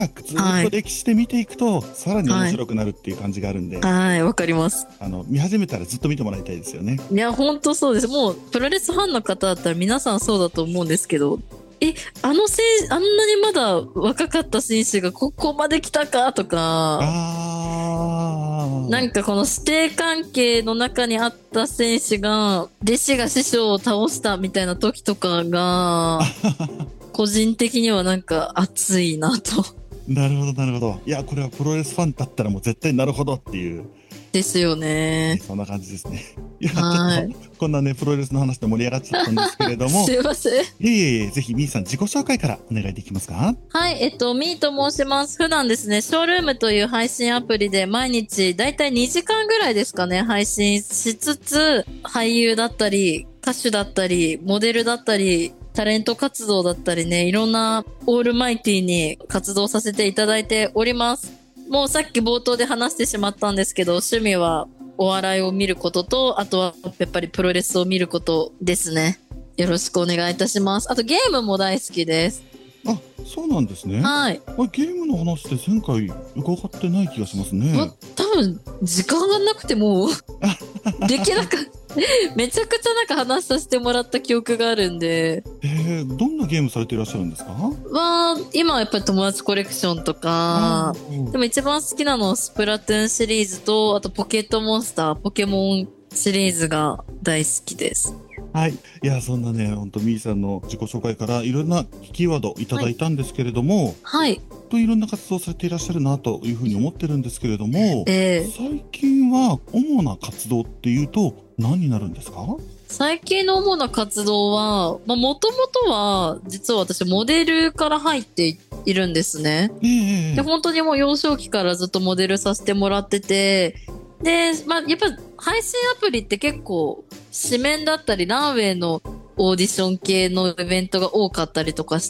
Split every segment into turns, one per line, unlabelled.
ずっと歴史で見ていくと、さらに面白くなるっていう感じがあるんで、
はい、わかります。
見始めたらずっと見てもらいたいですよね。
いや、ほんとそうです。もう、プロレスファンの方だったら皆さんそうだと思うんですけど、あんなにまだ若かった選手がここまで来たかとか、なんかこの師弟関係の中にあった選手が、弟子が師匠を倒したみたいな時とかが、個人的にはなんか熱いなと。
なるほど、なるほど。いや、これはプロレスファンだったらもう絶対なるほどっていう。
ですよね。
そんな感じですね。いや、ちょっと、こんなね、プロレスの話で盛り上がっちゃったんですけれども。
すいません。
ぜひ、みーさん自己紹介からお願いできますか？
はい、みーと申します。普段ですね、ショールームという配信アプリで毎日だいたい2時間ぐらいですかね、配信しつつ、俳優だったり、歌手だったり、モデルだったり、タレント活動だったりね、いろんなオールマイティーに活動させていただいております。もうさっき冒頭で話してしまったんですけど、趣味はお笑いを見ることと、あとはやっぱりプロレスを見ることですね。よろしくお願いいたします。あとゲームも大好きです。
あ、そうなんですね。
はい。
ゲームの話って前回伺ってない気がしますね。
多分、時間がなくてもできなかった。めちゃくちゃなんか話させてもらった記憶があるんで。
どんなゲームされていらっしゃるんですか？
今はやっぱり友達コレクションとか、でも一番好きなのはスプラトゥーンシリーズと、あとポケットモンスター、ポケモンシリーズが大好きです。
はい。いや、そんなね、ほんと、みーさんの自己紹介からいろんなキーワードいただいたんですけれども、
はい。
いろんな活動されていらっしゃるなというふうに思ってるんですけれども、最近は主な活動っていうと何になるんですか？
最近の主な活動は、もともとは、実は私モデルから入っているんですね。で、本当にもう幼少期からずっとモデルさせてもらってて、で、やっぱ配信アプリって結構、紙面だったり、ランウェイのオーディション系のイベントが多かったりとかして、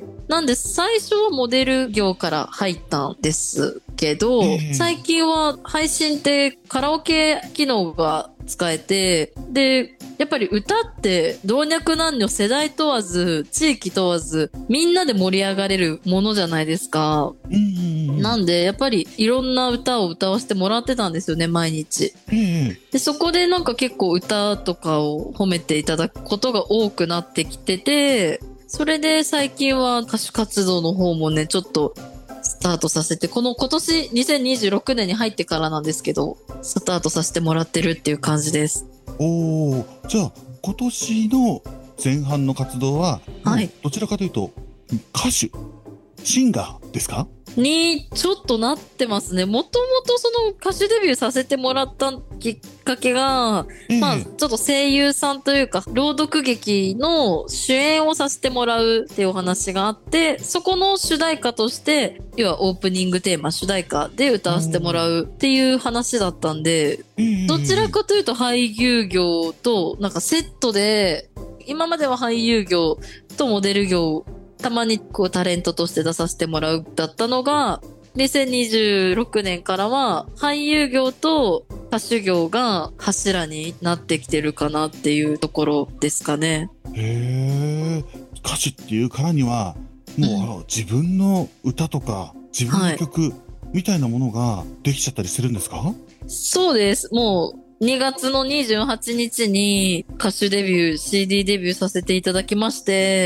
なんで最初はモデル業から入ったんですけど、最近は配信ってカラオケ機能が使えて、で、やっぱり歌って老若男女世代問わず、地域問わず、みんなで盛り上がれるものじゃないですか。なんで、やっぱりいろんな歌を歌わせてもらってたんですよね、毎日。で、そこでなんか結構歌とかを褒めていただくことが多くなってきてて、それで最近は歌手活動の方もね、ちょっとスタートさせて、今年2026年に入ってからなんですけど、スタートさせてもらってるっていう感じです。
じゃあ今年の前半の活動は、どちらかというと歌手、シンガーですか？
にちょっとなってますね。もともとその歌手デビューさせてもらったきっかけが、ちょっと声優さんというか、朗読劇の主演をさせてもらうっていうお話があって、そこの主題歌として、要はオープニングテーマ、主題歌で歌わせてもらうっていう話だったんで、どちらかというと俳優業となんかセットで、今までは俳優業とモデル業たまにこうタレントとして出させてもらうだったのが、2026年からは俳優業と歌手業が柱になってきてるかなっていうところですかね。
歌手っていうからには、もう、自分の歌とか自分の曲みたいなものができちゃったりするんですか？
そうです。もう2月の28日に歌手デビュー、CD デビューさせていただきまして。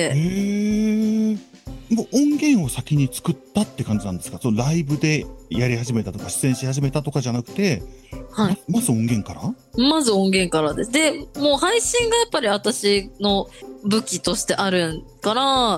もう音源を先に作ったって感じなんですか？そのライブでやり始めたとか出演し始めたとかじゃなくて、まず音源から？
まず音源からです。で、もう配信がやっぱり私の武器としてあるから、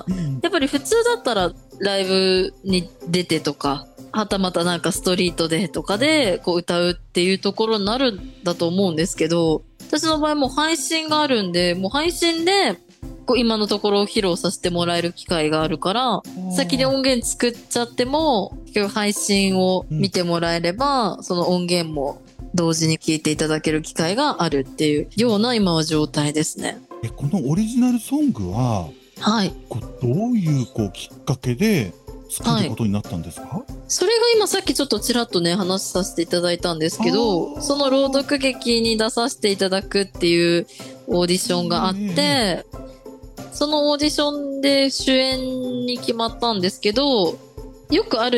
やっぱり普通だったらライブに出てとか、はたまたなんかストリートでとかでこう歌うっていうところになるんだと思うんですけど、私の場合もう配信があるんで、もう配信でこう今のところ披露させてもらえる機会があるから、先に音源作っちゃっても、配信を見てもらえれば、その音源も同時に聴いていただける機会があるっていうような今は状態ですね。
このオリジナルソングは、どういうきっかけで作ることになったんですか？
それが今さっきちょっとちらっとね話させていただいたんですけど、その朗読劇に出させていただくっていうオーディションがあって、そのオーディションで主演に決まったんですけど、 よくある